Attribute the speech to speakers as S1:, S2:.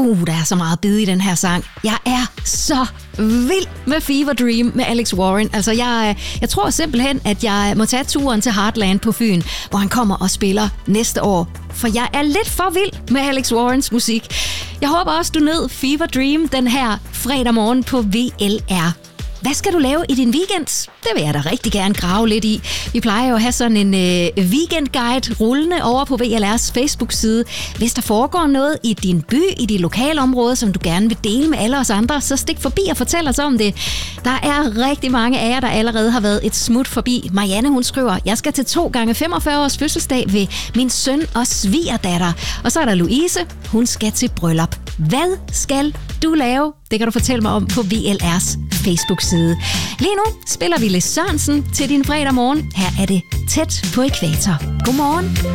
S1: Der er så meget bid i den her sang. Jeg er så vild med Fever Dream med Alex Warren. Altså, jeg tror simpelthen, at jeg må tage turen til Heartland på Fyn, hvor han kommer og spiller næste år. For jeg er lidt for vild med Alex Warrens musik. Jeg håber også, du nød Fever Dream den her fredag morgen på VLR. Hvad skal du lave i din weekend? Det vil jeg da rigtig gerne grave lidt i. Vi plejer jo at have sådan en weekendguide rullende over på VLR's Facebook-side. Hvis der foregår noget i din by, i dit lokalområde, som du gerne vil dele med alle os andre, så stik forbi og fortæl os om det. Der er rigtig mange af jer, der allerede har været et smut forbi. Marianne, hun skriver, jeg skal til 2x45 års fødselsdag ved min søn og svigerdatter. Og så er der Louise, hun skal til bryllup. Hvad skal du lave? Det kan du fortælle mig om på VLR's Facebook-side. Lige nu spiller vi Les Sørensen til din fredag morgen. Her er det Tæt på ækvator. Godmorgen.